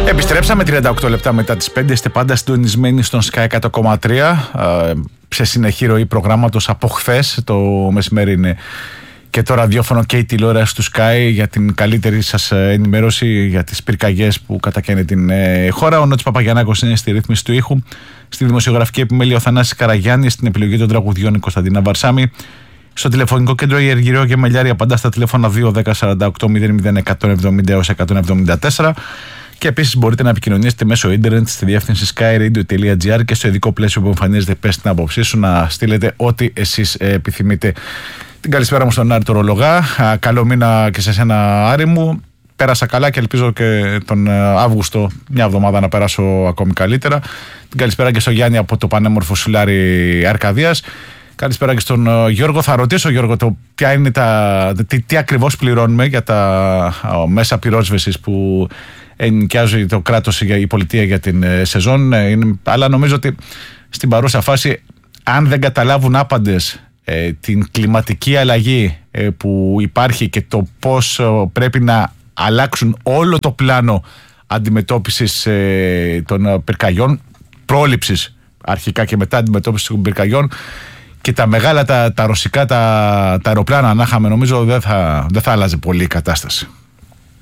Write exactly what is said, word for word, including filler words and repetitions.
Επιστρέψαμε τριάντα οκτώ λεπτά μετά τις πέντε. Είστε πάντα συντονισμένοι στον Sky εκατό κόμμα τρία. Σε συνεχή ροή προγράμματος από χθες. Το μεσημέρι είναι και το ραδιόφωνο και η τηλεόραση του Sky για την καλύτερη σας ενημέρωση για τις πυρκαγιές που κατακαίνε την χώρα. Ο Νότης Παπαγιαννάκος είναι στη ρύθμιση του ήχου. Στη δημοσιογραφική επιμέλεια ο Θανάσης Καραγιάννης. Στην επιλογή των τραγουδιών η Κωνσταντίνα Βαρσάμι. Στο τηλεφωνικό κέντρο η Αργυρό Γεμελιάρη απαντά στα τηλέφωνα δύο δέκα σαράντα οκτώ μηδέν μηδέν εκατόν εβδομήντα έως εκατόν εβδομήντα τέσσερα. Και επίσης μπορείτε να επικοινωνήσετε μέσω ίντερνετ στη διεύθυνση skyradio τελεία gr και στο ειδικό πλαίσιο που εμφανίζεται πες την άποψή σου να στείλετε ό,τι εσείς επιθυμείτε. Την καλησπέρα μου στον Άρη το Ρολογά. Καλό μήνα και σε σένα, Άρη μου. Πέρασα καλά και ελπίζω και τον Αύγουστο μια εβδομάδα να περάσω ακόμη καλύτερα. Την καλησπέρα και στο Γιάννη από το πανέμορφο Σουλάρι Αρκαδίας. Καλησπέρα και στον Γιώργο. Θα ρωτήσω, Γιώργο, το ποια είναι τα, τι, τι ακριβώς πληρώνουμε για τα μέσα πυρόσβεσης που ενοικιάζει το κράτος, η πολιτεία για την σεζόν. Είναι, αλλά νομίζω ότι στην παρούσα φάση, αν δεν καταλάβουν άπαντες ε, την κλιματική αλλαγή ε, που υπάρχει και το πώς ε, πρέπει να αλλάξουν όλο το πλάνο αντιμετώπισης ε, των πυρκαγιών, πρόληψης αρχικά και μετά αντιμετώπισης των πυρκαγιών, και τα μεγάλα, τα, τα ρωσικά, τα, τα αεροπλάνα να είχαμε, νομίζω δεν θα, δεν θα άλλαζε πολύ η κατάσταση.